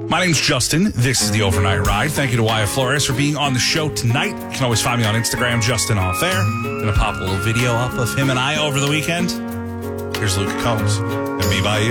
My name's Justin. This is the Overnight Ride. Thank you to Wyatt Flores for being on the show tonight. You can always find me on Instagram, Justin Off Air. Gonna pop a little video up of him and I over the weekend. Here's Luke Combs and Me By You.